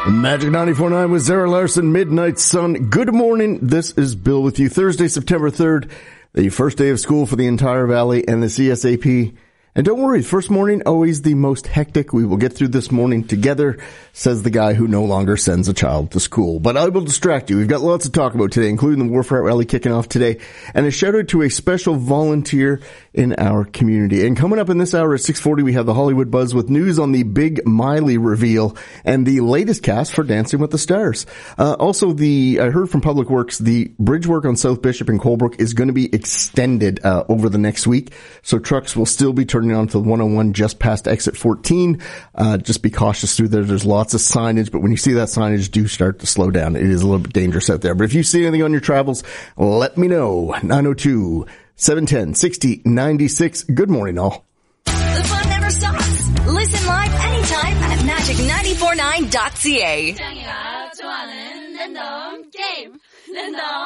Magic 94.9 with Zara Larson, Midnight Sun. Good morning. This is Bill with you. Thursday, September 3rd, the first day of school for the entire Valley and the CSAP. And don't worry, first morning, always the most hectic. We will get through this morning together, says the guy who no longer sends a child to school. But I will distract you. We've got lots to talk about today, including the Wharf Rat Rally kicking off today, and a shout out to a special volunteer in our community. And coming up in this hour at 6:40, we have the Hollywood Buzz with news on the Big Miley reveal and the latest cast for Dancing with the Stars. Also, I heard from Public Works, the bridge work on South Bishop and Colebrook is going to be extended over the next week, so trucks will still be turning onto the 101 just past exit 14. Just be cautious through there. There's lots of signage, but when you see that signage, do start to slow down. It is a little bit dangerous out there. But if you see anything on your travels, let me know. 902-710-6096. Good morning, all. The fun never stops. Listen live anytime at magic949.ca.